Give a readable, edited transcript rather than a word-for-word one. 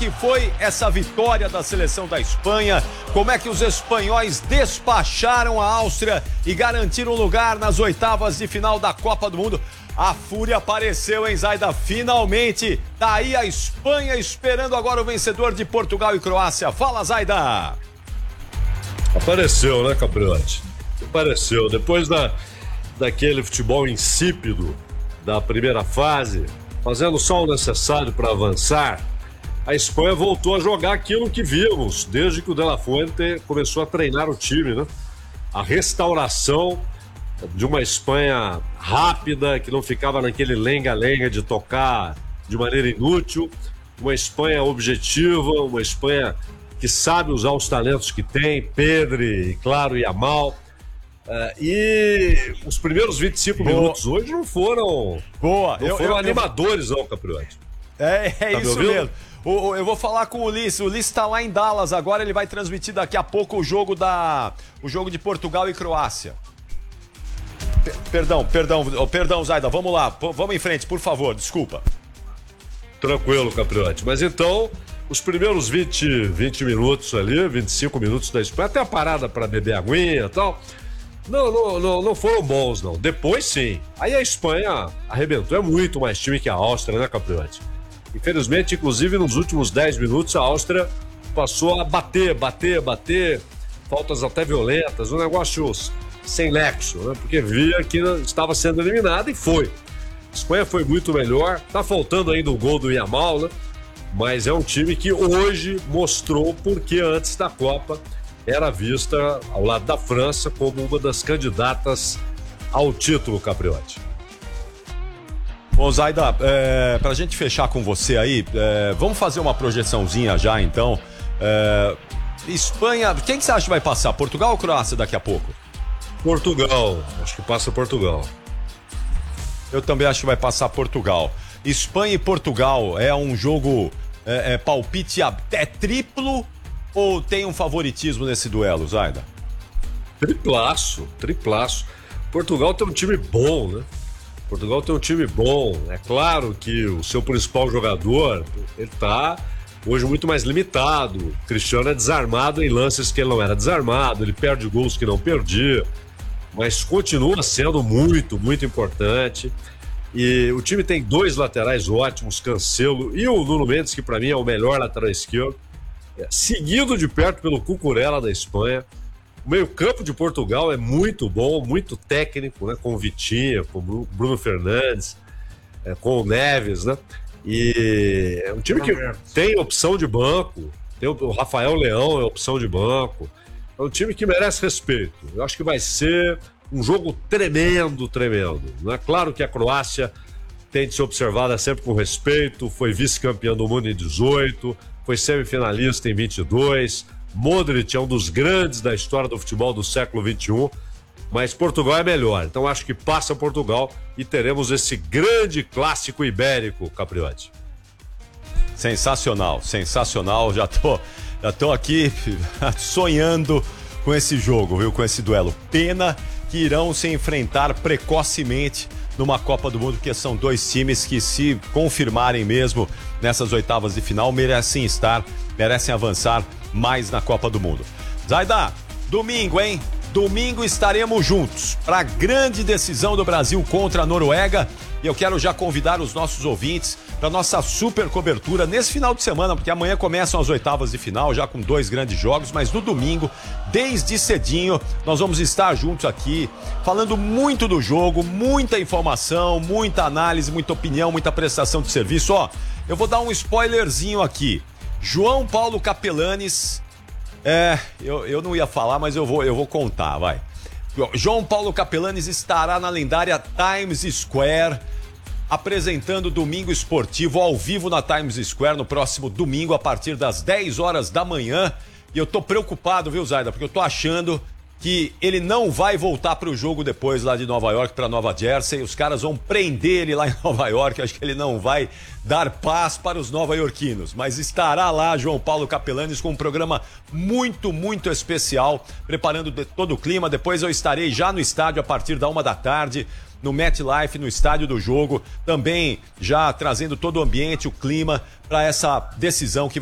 que foi essa vitória da seleção da Espanha? Como é que os espanhóis despacharam a Áustria e garantiram lugar nas oitavas de final da Copa do Mundo? A fúria apareceu, hein, Zaida? Finalmente, tá aí a Espanha esperando agora o vencedor de Portugal e Croácia. Fala, Zaida! Apareceu, né, Capriotti? Apareceu. Depois daquele futebol insípido da primeira fase, fazendo só o necessário para avançar, a Espanha voltou a jogar aquilo que vimos desde que o De La Fuente começou a treinar o time, né? A restauração de uma Espanha rápida, que não ficava naquele lenga-lenga de tocar de maneira inútil, uma Espanha objetiva, uma Espanha que sabe usar os talentos que tem, Pedri, claro, Yamal. E os primeiros 25 minutos hoje não foram animadores, não, Capriotti. Tá isso mesmo. Eu vou falar com o Ulisses. O Ulisses tá lá em Dallas agora, ele vai transmitir daqui a pouco o jogo de Portugal e Croácia. Perdão, Zaida, vamos lá, vamos em frente, por favor, desculpa. Tranquilo, Capriotti. Mas então, os primeiros 20 minutos ali, 25 minutos da Espanha, até a parada para beber aguinha e tal, não foram bons, não. Depois, sim. Aí a Espanha arrebentou. É muito mais time que a Áustria, né, Capriotti? Infelizmente, inclusive, nos últimos 10 minutos, a Áustria passou a bater. Faltas até violentas, um negócio sem nexo, né? Porque via que estava sendo eliminada e foi. A Espanha foi muito melhor. Tá faltando ainda o gol do Yamal, né? Mas é um time que hoje mostrou porque antes da Copa era vista ao lado da França como uma das candidatas ao título, Capriotti. Bom, Zaida, pra gente fechar com você aí, vamos fazer uma projeçãozinha já, então. Espanha, quem que você acha que vai passar? Portugal ou Croácia daqui a pouco? Portugal, acho que passa Portugal. Eu também acho que vai passar Portugal. Espanha e Portugal é um jogo palpite é triplo ou tem um favoritismo nesse duelo, Zaida? Triplaço. Portugal tem um time bom, né? Portugal tem um time bom. É claro que o seu principal jogador, ele tá hoje muito mais limitado. O Cristiano é desarmado em lances que ele não era desarmado, ele perde gols que não perdia, mas continua sendo muito, muito importante. E o time tem dois laterais ótimos, Cancelo e o Nuno Mendes, que para mim é o melhor lateral esquerdo, seguido de perto pelo Cucurella da Espanha. O meio-campo de Portugal é muito bom, muito técnico, né? Com o Vitinha, com o Bruno Fernandes, com o Neves, né? E é um time que tem opção de banco, tem o Rafael Leão é opção de banco. É um time que merece respeito. Eu acho que vai ser um jogo tremendo. Não é claro que a Croácia tem de ser observada sempre com respeito, foi vice-campeã do mundo em 18, foi semifinalista em 22, Modric é um dos grandes da história do futebol do século XXI, mas Portugal é melhor. Então acho que passa Portugal e teremos esse grande clássico ibérico, Capriotti. Sensacional. Já tô aqui sonhando com esse jogo, viu? Com esse duelo. Pena que irão se enfrentar precocemente numa Copa do Mundo, porque são dois times que, se confirmarem mesmo nessas oitavas de final, merecem avançar mais na Copa do Mundo. Zaida, domingo, hein? Domingo estaremos juntos para a grande decisão do Brasil contra a Noruega. E eu quero já convidar os nossos ouvintes para nossa super cobertura nesse final de semana, porque amanhã começam as oitavas de final, já com 2 grandes jogos, mas no domingo, desde cedinho, nós vamos estar juntos aqui, falando muito do jogo, muita informação, muita análise, muita opinião, muita prestação de serviço. Ó, eu vou dar um spoilerzinho aqui. João Paulo Capelanes, eu não ia falar, mas eu vou contar, vai. João Paulo Capelanes estará na lendária Times Square, apresentando Domingo Esportivo ao vivo na Times Square no próximo domingo, a partir das 10 horas da manhã. E eu tô preocupado, viu, Zaida? Porque eu tô achando que ele não vai voltar pro jogo depois lá de Nova York para Nova Jersey. Os caras vão prender ele lá em Nova York. Acho que ele não vai dar paz para os nova-iorquinos. Mas estará lá João Paulo Capelanes com um programa muito, muito especial, preparando todo o clima. Depois eu estarei já no estádio a partir da 13h, no MetLife, no estádio do jogo, também já trazendo todo o ambiente, o clima para essa decisão que